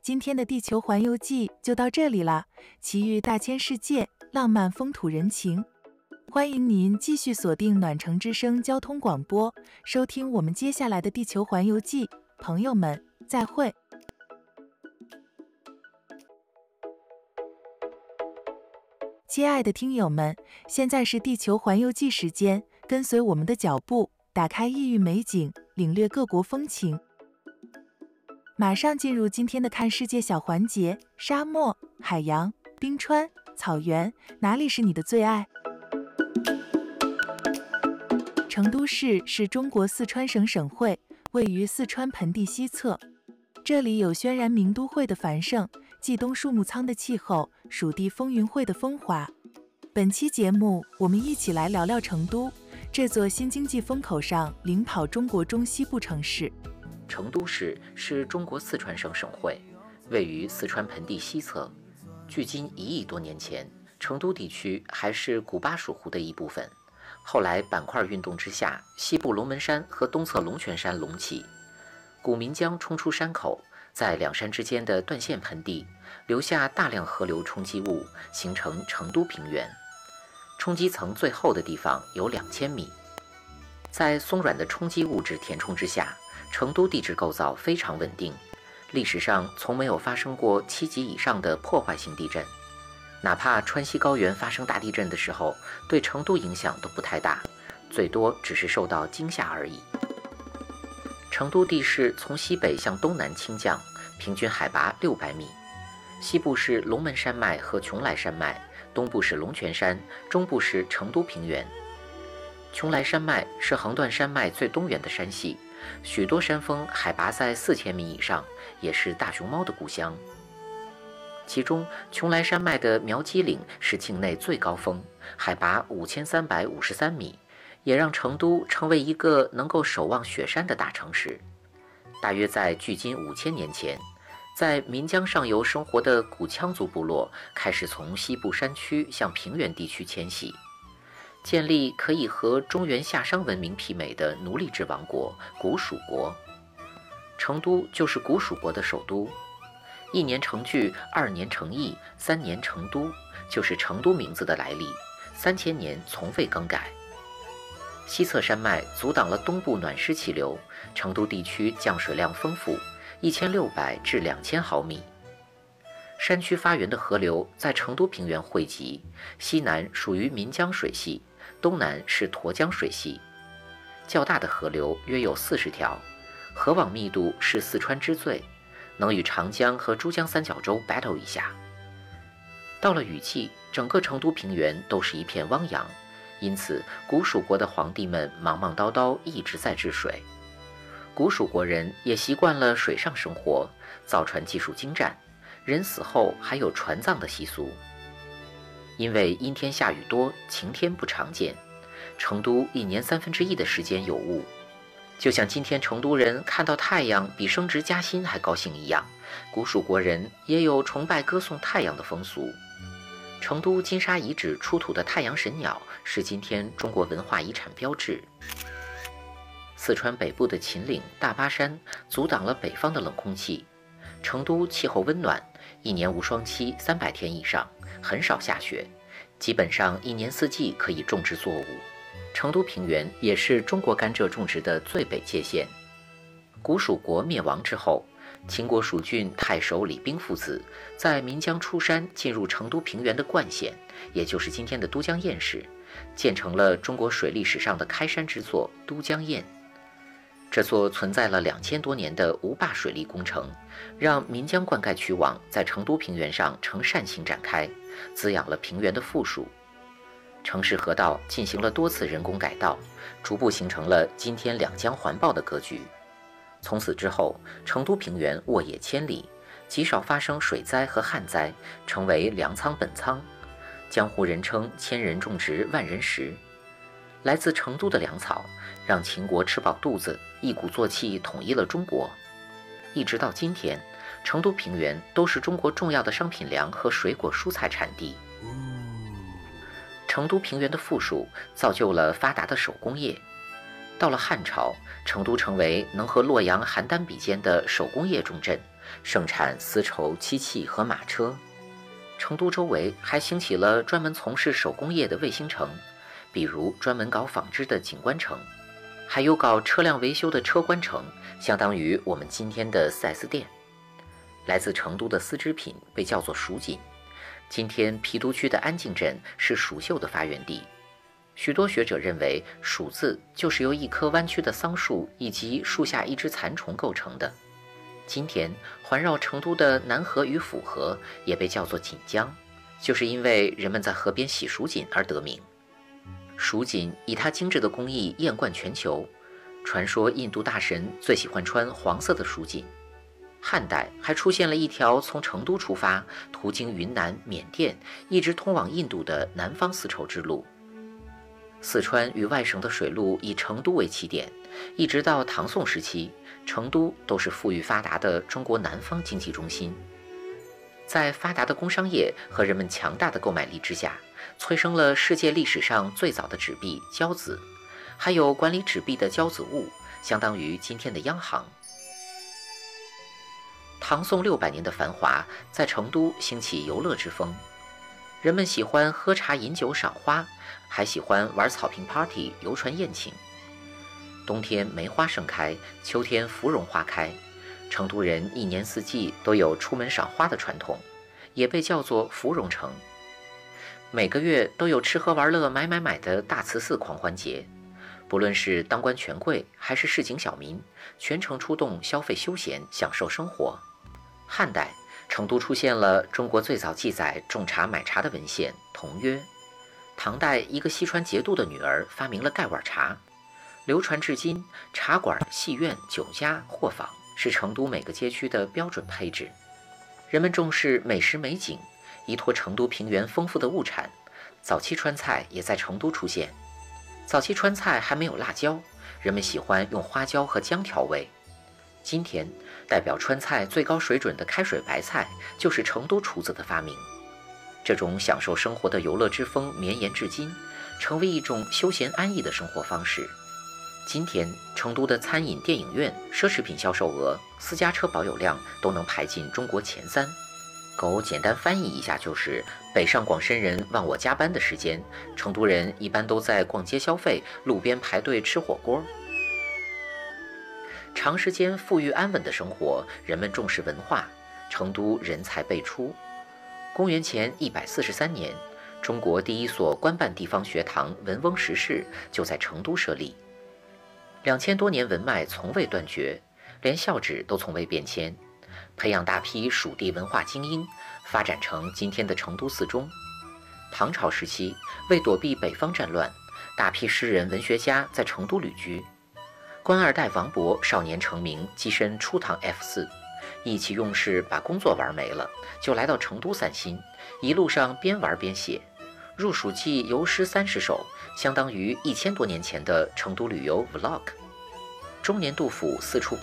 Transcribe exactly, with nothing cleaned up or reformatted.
今天的地球环游记就到这里啦，奇遇大千世界，浪漫风土人情。欢迎您继续锁定暖城之声交通广播，收听我们接下来的地球环游记。朋友们，再会。亲爱的听友们，现在是地球环游记时间，跟随我们的脚步，打开异域美景，领略各国风情。马上进入今天的看世界小环节，沙漠、海洋、冰川、草原，哪里是你的最爱？成都市是中国四川省省会，位于四川盆地西侧。这里有轩然名都会的繁盛，冀东树木苍的气候，蜀地风云会的风华。本期节目，我们一起来聊聊成都，这座新经济风口上领跑中国中西部城市。 成都市是中国四川省省会，位于四川盆地西侧。距今一亿多年前，成都地区还是古巴蜀湖的一部分。后来板块运动之下，西部龙门山和东侧龙泉山隆起，古岷江冲出山口，在两山之间的断线盆地留下大量河流冲积物，形成成都平原。冲积层最厚的地方有两千米，在松软的冲积物质填充之下，成都地质构造非常稳定，历史上从没有发生过七级以上的破坏性地震。哪怕川西高原发生大地震的时候，对成都影响都不太大，最多只是受到惊吓而已。成都地势从西北向东南倾降，平均海拔六百米，西部是龙门山脉和邛崃山脉，东部是龙泉山，中部是成都平原。邛崃山脉是横断山脉最东缘的山系，许多山峰海拔在四千米以上，也是大熊猫的故乡。其中邛崃山脉的苗基岭是境内最高峰，海拔五千三百五十三米，也让成都成为一个能够守望雪山的大城市。大约在距今五千年前，在岷江上游生活的古羌族部落开始从西部山区向平原地区迁徙，建立可以和中原夏商文明媲美的奴隶制王国古蜀国。成都就是古蜀国的首都。一年成聚，二年成邑，三年成都，就是成都名字的来历，三千年从未更改。西侧山脉阻挡了东部暖湿气流，成都地区降水量丰富，一千六百至两千毫米。山区发源的河流在成都平原汇集，西南属于岷江水系，东南是沱江水系。较大的河流约有四十条，河网密度是四川之最，能与长江和珠江三角洲 battle 一下。到了雨季，整个成都平原都是一片汪洋，因此古蜀国的皇帝们忙忙叨叨一直在治水。古蜀国人也习惯了水上生活，造船技术精湛，人死后还有船葬的习俗。因为阴天下雨多，晴天不常见，成都一年三分之一的时间有雾。就像今天成都人看到太阳比升职加薪还高兴一样，古蜀国人也有崇拜歌颂太阳的风俗。成都金沙遗址出土的太阳神鸟是今天中国文化遗产标志。四川北部的秦岭、大巴山阻挡了北方的冷空气。成都气候温暖，一年无霜期三百天以上，很少下雪，基本上一年四季可以种植作物。成都平原也是中国甘蔗种植的最北界限。古蜀国灭亡之后，秦国蜀郡太守李冰父子在岷江出山进入成都平原的灌县，也就是今天的都江堰市，建成了中国水利史上的开山之作都江堰。这座存在了两千多年的无坝水利工程，让岷江灌溉渠网在成都平原上呈扇形展开，滋养了平原的富庶。城市河道进行了多次人工改道，逐步形成了今天两江环抱的格局。从此之后，成都平原沃野千里，极少发生水灾和旱灾，成为粮仓本仓。江湖人称千人种植万人食。来自成都的粮草让秦国吃饱肚子，一鼓作气统一了中国。一直到今天，成都平原都是中国重要的商品粮和水果蔬菜产地。成都平原的富庶造就了发达的手工业。到了汉朝，成都成为能和洛阳邯郸比肩的手工业重镇， 盛产丝绸、漆器和马车。成都周围还兴起了专门从事手工业的卫星城，比如专门搞纺织的景观城，还有搞车辆维修的车官城，相当于我们今天的 四 S 店。来自成都的丝织品被叫做蜀锦。今天郫都区的安靖镇是蜀绣的发源地。许多学者认为，蜀字就是由一棵弯曲的桑树以及树下一只蚕虫构成的。今天环绕成都的南河与府河也被叫做锦江，就是因为人们在河边洗蜀锦而得名。蜀锦以它精致的工艺艳冠全球，传说印度大神最喜欢穿黄色的蜀锦。汉代还出现了一条从成都出发，途经云南、缅甸，一直通往印度的南方丝绸之路。四川与外省的水路以成都为起点，一直到唐宋时期，成都都是富裕发达的中国南方经济中心。在发达的工商业和人们强大的购买力之下，催生了世界历史上最早的纸币交子，还有管理纸币的交子务，相当于今天的央行。唐宋六百年的繁华，在成都兴起游乐之风，人们喜欢喝茶饮酒赏花，还喜欢玩草坪 party 游船宴请。冬天梅花盛开，秋天芙蓉花开，成都人一年四季都有出门赏花的传统，也被叫做芙蓉城。每个月都有吃喝玩乐买买买的大慈寺狂欢节，不论是当官权贵还是市井小民，全城出动消费休闲，享受生活。汉代，成都出现了中国最早记载种茶买茶的文献《同约》。唐代，一个西川节度的女儿发明了盖碗茶，流传至今。茶馆、戏院、酒家、货坊是成都每个街区的标准配置。人们重视美食美景，依托成都平原丰富的物产，早期川菜也在成都出现。早期川菜还没有辣椒，人们喜欢用花椒和姜调味。今天，代表川菜最高水准的开水白菜就是成都厨子的发明。这种享受生活的游乐之风绵延至今，成为一种休闲安逸的生活方式。今天，成都的餐饮、电影院、奢侈品销售额、私家车保有量都能排进中国前三。狗简单翻译一下就是：北上广深人忘我加班的时间，成都人一般都在逛街消费，路边排队吃火锅。长时间富裕安稳的生活，人们重视文化，成都人才辈出。公元前一百四十三年，中国第一所官办地方学堂文翁实试就在成都设立。两千多年文脉从未断绝，连校址都从未变迁，培养大批蜀地文化精英，发展成今天的成都四中。唐朝时期，为躲避北方战乱，大批诗人文学家在成都旅居。官二代王勃少年成名，跻身初唐 F 四，意气用事把工作玩没了，就来到成都散心，一路上边玩边写，入蜀记游诗三十首，相当于一千多年前的成都旅游 vlog。中年杜甫四处